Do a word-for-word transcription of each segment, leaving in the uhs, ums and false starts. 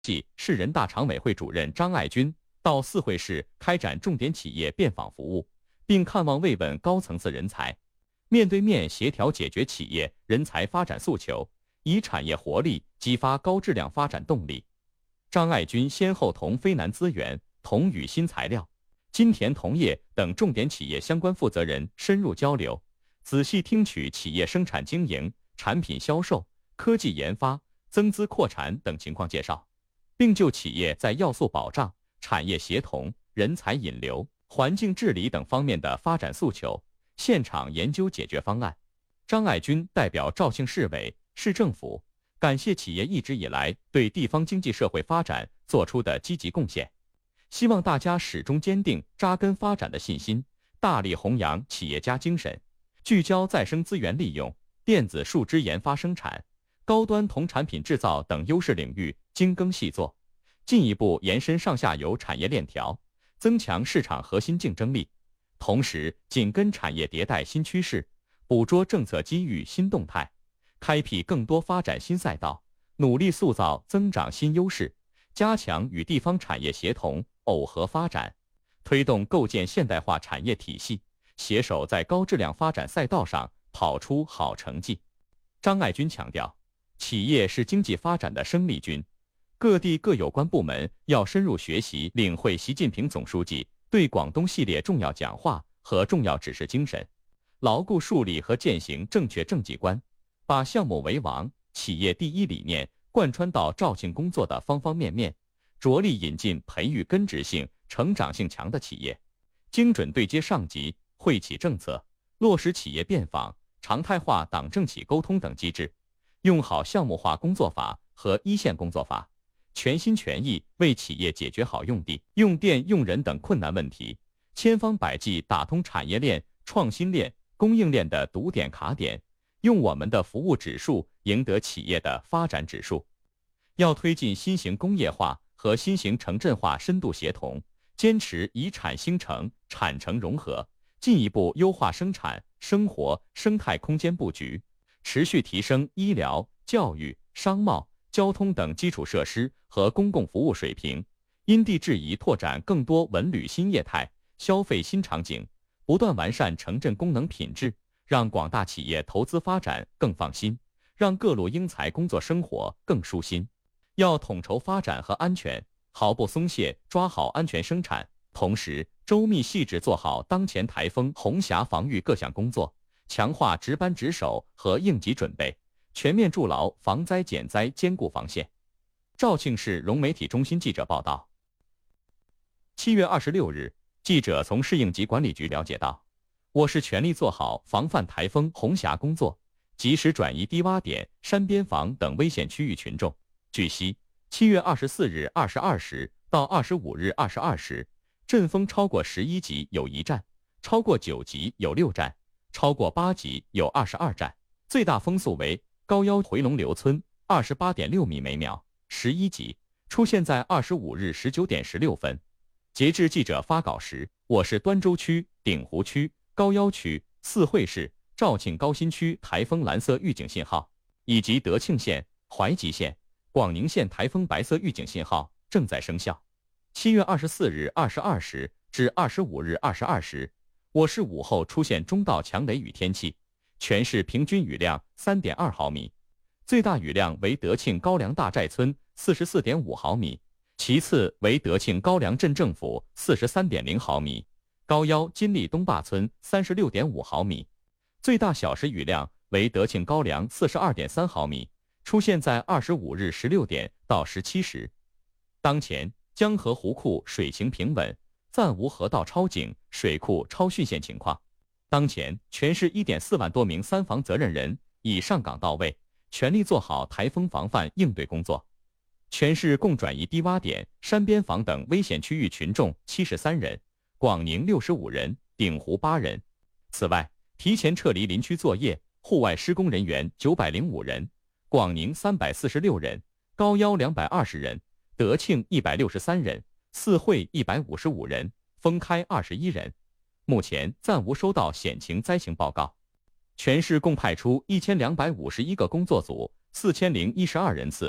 即市人大常委会主任张爱军到四会市开展重点企业遍访服务，并看望慰问高层次人才，面对面协调解决企业人才发展诉求，以产业活力激发高质量发展动力。张爱军先后同飞南资源、同宇新材料、金田同业等重点企业相关负责人深入交流，仔细听取企业生产经营、产品销售、科技研发、增资扩产等情况介绍，并就企业在要素保障、产业协同、人才引流、环境治理等方面的发展诉求，现场研究解决方案。张爱军代表肇庆市委、市政府，感谢企业一直以来对地方经济社会发展做出的积极贡献，希望大家始终坚定扎根发展的信心，大力弘扬企业家精神，聚焦再生资源利用、电子树脂研发生产、高端铜产品制造等优势领域精耕细作，进一步延伸上下游产业链条，增强市场核心竞争力。同时，紧跟产业迭代新趋势，捕捉政策机遇新动态，开辟更多发展新赛道，努力塑造增长新优势，加强与地方产业协同耦合发展，推动构建现代化产业体系，携手在高质量发展赛道上跑出好成绩。张爱军强调，企业是经济发展的生力军，各地各有关部门要深入学习领会习近平总书记对广东系列重要讲话和重要指示精神，牢固树立和践行正确政绩观，把项目为王、企业第一理念贯穿到肇庆工作的方方面面，着力引进培育根植性、成长性强的企业，精准对接上级，惠企政策，落实企业遍访、常态化党政企沟通等机制，用好项目化工作法和一线工作法，全心全意为企业解决好用地、用电、用人等困难问题，千方百计打通产业链、创新链、供应链的堵点卡点，用我们的服务指数赢得企业的发展指数。要推进新型工业化和新型城镇化深度协同，坚持以产兴城、产城融合，进一步优化生产、生活、生态空间布局，持续提升医疗、教育、商贸、交通等基础设施和公共服务水平，因地制宜拓展更多文旅新业态、消费新场景，不断完善城镇功能品质，让广大企业投资发展更放心，让各路英才工作生活更舒心。要统筹发展和安全，毫不松懈抓好安全生产，同时周密细致做好当前台风红霞防御各项工作，强化值班值守和应急准备，全面筑牢防灾减灾坚固防线。肇庆市融媒体中心记者报道。七月二十六日，记者从市应急管理局了解到，我市全力做好防范台风红霞工作，及时转移低洼点、山边房等危险区域群众。据悉，七月二十四日二十二时到二十五日二十二时，阵风超过十一级有一站，超过九级有六站，超过八级有二十二站，最大风速为高腰回龙流村二十八点六米每秒，十一级，出现在二十五日十九点十六分。截至记者发稿时，我市端州区、鼎湖区、高腰区、四会市、肇庆高新区台风蓝色预警信号，以及德庆县、怀集县、广宁县台风白色预警信号正在生效。七月二十四日二十二时至二十五日二十二时，我市午后出现中到强雷雨天气，全市平均雨量三点二毫米，最大雨量为德庆高梁大寨村四十四点五毫米，其次为德庆高梁镇政府四十三点零毫米，高腰金利东坝村三十六点五毫米，最大小时雨量为德庆高梁四十二点三毫米，出现在二十五日十六点到十七时。当前江河湖库水情平稳，暂无河道超警、水库超汛线情况。当前全市一点四万多名三防责任人已上岗到位，全力做好台风防范应对工作。全市共转移低洼点、山边房等危险区域群众七十三人，广宁六十五人，鼎湖八人。此外，提前撤离林区作业、户外施工人员九百零五人，广宁三百四十六人，高腰两百二十人，德庆一百六十三人，四会一百五十五人，封开二十一人。目前暂无收到险情灾情报告。全市共派出一千两百五十一个工作组，四千零一十二人次，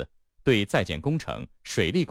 对在建工程、水利